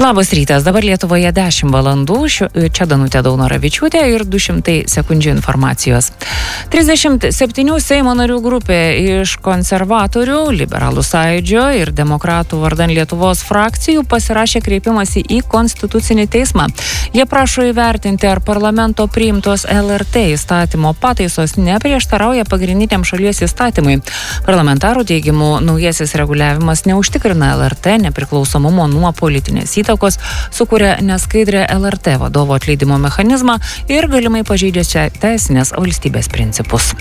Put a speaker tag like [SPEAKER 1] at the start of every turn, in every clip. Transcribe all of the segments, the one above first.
[SPEAKER 1] Labas rytas, dabar Lietuvoje 10 valandų, čia Danutė Daunoravičiūtė ir 200 sekundžių informacijos. 37 Seimo narių grupė iš konservatorių, liberalų sąjūdžio ir demokratų vardan Lietuvos frakcijų pasirašė kreipimąsi į Konstitucinį teismą. Jie prašo įvertinti, ar parlamento priimtos LRT įstatymo pataisos neprieštarauja pagrindiniam šalies įstatymui. Parlamentarų teigimu, naujasis reguliavimas neužtikrina LRT nepriklausomumo nuo politinės įtakos, sukuria neskaidrę LRT vadovo atleidimo mechanizmą ir galimai pažeidžia teisinės valstybės principus.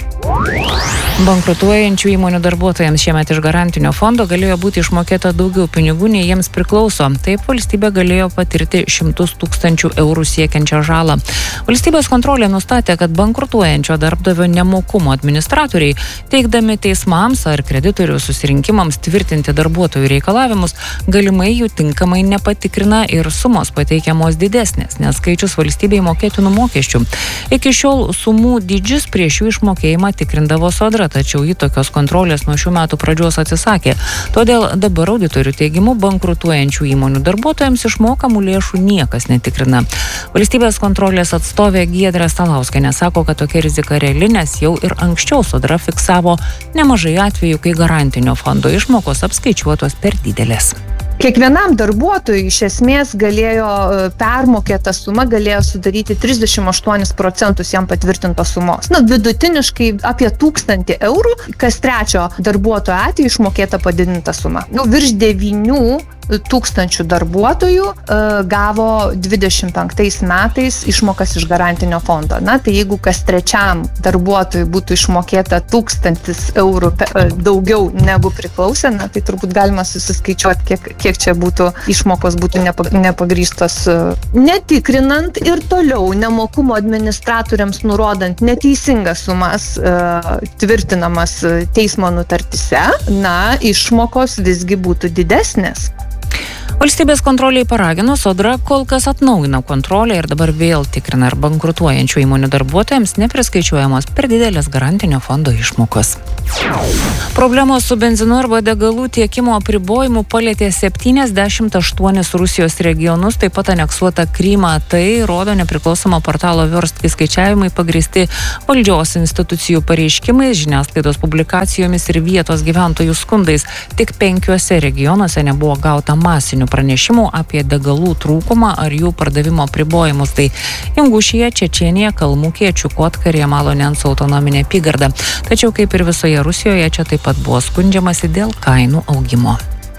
[SPEAKER 1] Bankrutuojančių įmonių darbuotojams šiemet iš garantinio fondo galėjo būti išmokėta daugiau pinigų, nei jiems priklauso. Taip valstybė galėjo patirti 100 000 eurų siekiančią žalą. Valstybės kontrolė nustatė, kad bankrutuojančio darbdavio nemokumo administratoriai, teikdami teismams ar kreditorių susirinkimams tvirtinti darbuotojų reikalavimus, galimai jų tinkamai nepatikrina ir sumos pateikiamos didesnės, nes skaičius valstybei mokėtinų mokesčių. Iki šiol sumų dydžius prieš jų išmokėjimą tikrindavo Sodra, tačiau jį tokios kontrolės nuo šių metų pradžios atsisakė. Todėl dabar auditorių teigimu bankrutuojančių įmonių darbuotojams išmokamų lėšų niekas netikrina. Valstybės kontrolės atstovė Giedrė Stalauskienė sako, kad tokia rizika reali, nes jau ir anksčiau Sodra fiksavo nemažai atvejų, kai garantinio fondo išmokos apskaičiuotos per didelės.
[SPEAKER 2] Kiekvienam darbuotojui iš esmės galėjo permokėta suma galėjo sudaryti 38% jam patvirtintos sumos. Vidutiniškai apie 1000 eurų, kas trečio darbuotojo atveju išmokėta padidinta suma. Virš 9 000 darbuotojų gavo 25 metais išmokas iš garantinio fondo. Tai jeigu kas trečiam darbuotojui būtų išmokėta 1000 eurų daugiau negu priklausė, tai turbūt galima susiskaičiuoti, kiek čia būtų išmokos būtų nepagrįstos. Netikrinant ir toliau nemokumo administratoriams nurodant neteisingas sumas tvirtinamas teismo nutartise, išmokos visgi būtų didesnės.
[SPEAKER 1] Valstybės kontroliai paragino, Sodra kol kas atnaujino kontrolę ir dabar vėl tikrina, ar bankrutuojančių įmonių darbuotojams nepriskaičiuojamos per didelės garantinio fondo išmokos. Problemos su benzinu arba degalų tiekimo apribojimu palietė 78 Rusijos regionus, taip pat aneksuota Krymą. Tai rodo nepriklausomo portalo Verstkai skaičiavimai pagrįsti valdžios institucijų pareiškimais, žiniasklaidos publikacijomis ir vietos gyventojų skundais. Tik 5 regionuose nebuvo gauta masinių pranešimų apie degalų trūkumą ar jų pardavimo apribojimus. Tai Ingušija, Čečėnija, Kalmukija, Čiukotkarė, Malonenso autonominė apygarda. Tačiau kaip ir visoje Rusijoje, čia taip pat buvo skundžiamasi dėl kainų augimo.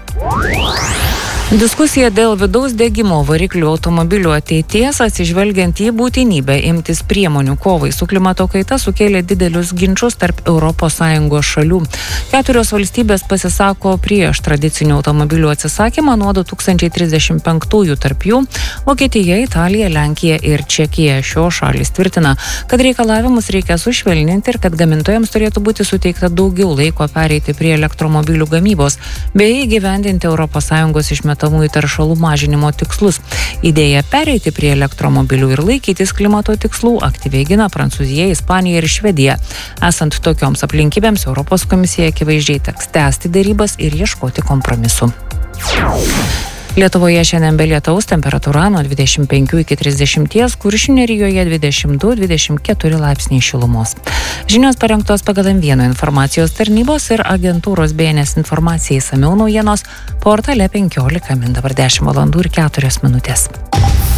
[SPEAKER 1] Diskusija dėl vidaus degimo variklių automobilių ateities, atsižvelgiant į būtinybę imtis priemonių kovai su klimato kaita, sukėlė didelius ginčus tarp ES šalių. 4 valstybės pasisako prieš tradicinių automobilių atsisakymą nuo 2035-ųjų, tarp jų Vokietija, Italija, Lenkija ir Čekija. Šios šalys tvirtina, kad reikalavimus reikia sušvelninti ir kad gamintojams turėtų būti suteikta daugiau laiko pereiti prie elektromobilių gamybos bei įgyvendinti ES išmetamųjų taršalų mažinimo tikslus. Idėja pereiti prie elektromobilių ir laikytis klimato tikslų aktyviai gina Prancūzija, Ispanija ir Švedija. Esant tokioms aplinkybėms, Europos komisija akivaizdžiai teks tęsti derybas ir ieškoti kompromisų. Lietuvoje šiandien be lietaus, temperatūra nuo 25 iki 30, Kuršių nerijoje 22-24 laipsniai šilumos. Žinios parengtos pagal M1 informacijos tarnybos ir agentūros BNS informacijai, išsamiau naujienos portale 15 min. Dabar 10 valandų ir 4 minutės.